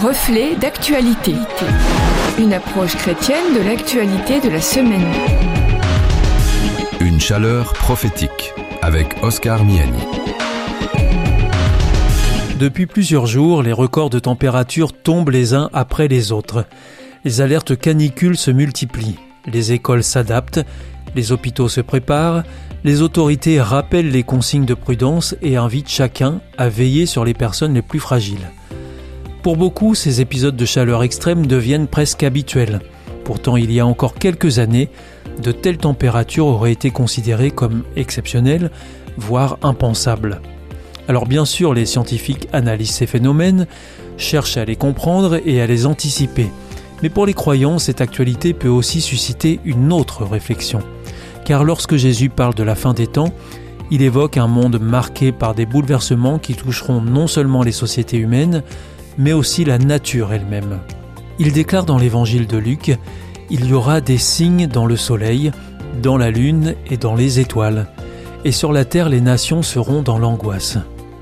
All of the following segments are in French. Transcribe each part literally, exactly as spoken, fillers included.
Reflet d'actualité. Une approche chrétienne de l'actualité de la semaine. Une chaleur prophétique avec Oscar Miani. Depuis plusieurs jours, les records de température tombent les uns après les autres. Les alertes canicules se multiplient. Les écoles s'adaptent, les hôpitaux se préparent, les autorités rappellent les consignes de prudence et invitent chacun à veiller sur les personnes les plus fragiles. Pour beaucoup, ces épisodes de chaleur extrême deviennent presque habituels. Pourtant, il y a encore quelques années, de telles températures auraient été considérées comme exceptionnelles, voire impensables. Alors bien sûr, les scientifiques analysent ces phénomènes, cherchent à les comprendre et à les anticiper. Mais pour les croyants, cette actualité peut aussi susciter une autre réflexion. Car lorsque Jésus parle de la fin des temps, il évoque un monde marqué par des bouleversements qui toucheront non seulement les sociétés humaines, mais aussi la nature elle-même. Il déclare dans l'évangile de Luc, « Il y aura des signes dans le soleil, dans la lune et dans les étoiles, et sur la terre les nations seront dans l'angoisse. »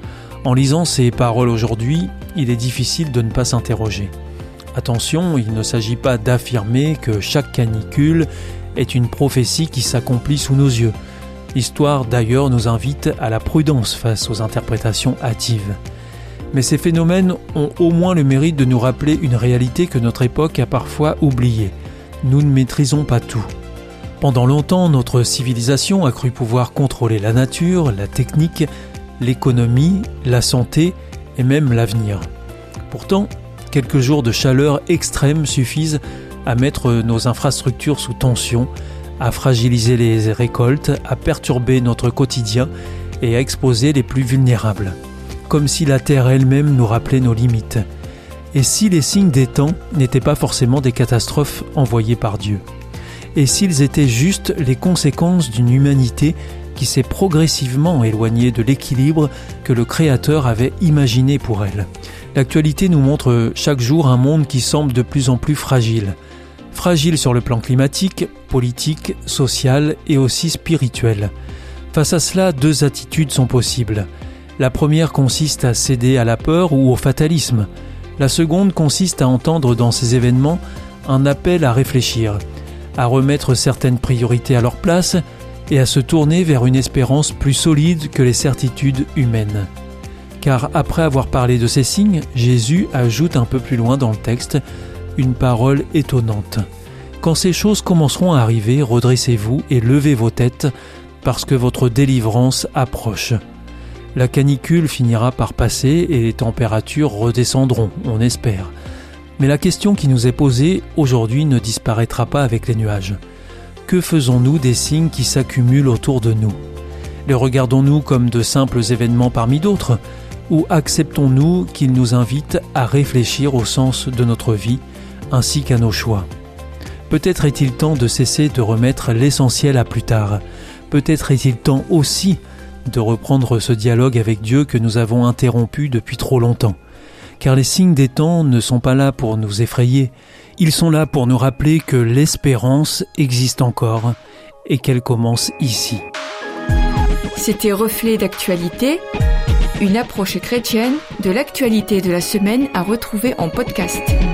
En lisant ces paroles aujourd'hui, il est difficile de ne pas s'interroger. Attention, il ne s'agit pas d'affirmer que chaque canicule est une prophétie qui s'accomplit sous nos yeux. L'histoire d'ailleurs nous invite à la prudence face aux interprétations hâtives. Mais ces phénomènes ont au moins le mérite de nous rappeler une réalité que notre époque a parfois oubliée. Nous ne maîtrisons pas tout. Pendant longtemps, notre civilisation a cru pouvoir contrôler la nature, la technique, l'économie, la santé et même l'avenir. Pourtant, quelques jours de chaleur extrême suffisent à mettre nos infrastructures sous tension, à fragiliser les récoltes, à perturber notre quotidien et à exposer les plus vulnérables. Comme si la Terre elle-même nous rappelait nos limites. Et si les signes des temps n'étaient pas forcément des catastrophes envoyées par Dieu? Et s'ils étaient juste les conséquences d'une humanité qui s'est progressivement éloignée de l'équilibre que le Créateur avait imaginé pour elle? L'actualité nous montre chaque jour un monde qui semble de plus en plus fragile. Fragile sur le plan climatique, politique, social et aussi spirituel. Face à cela, deux attitudes sont possibles. La première consiste à céder à la peur ou au fatalisme. La seconde consiste à entendre dans ces événements un appel à réfléchir, à remettre certaines priorités à leur place et à se tourner vers une espérance plus solide que les certitudes humaines. Car après avoir parlé de ces signes, Jésus ajoute un peu plus loin dans le texte une parole étonnante. « Quand ces choses commenceront à arriver, redressez-vous et levez vos têtes, parce que votre délivrance approche. » La canicule finira par passer et les températures redescendront, on espère. Mais la question qui nous est posée aujourd'hui ne disparaîtra pas avec les nuages. Que faisons-nous des signes qui s'accumulent autour de nous? Les regardons-nous comme de simples événements parmi d'autres? Ou acceptons-nous qu'ils nous invitent à réfléchir au sens de notre vie ainsi qu'à nos choix? Peut-être est-il temps de cesser de remettre l'essentiel à plus tard. Peut-être est-il temps aussi de reprendre ce dialogue avec Dieu que nous avons interrompu depuis trop longtemps. Car les signes des temps ne sont pas là pour nous effrayer, ils sont là pour nous rappeler que l'espérance existe encore et qu'elle commence ici. C'était Reflet d'actualité, une approche chrétienne de l'actualité de la semaine à retrouver en podcast.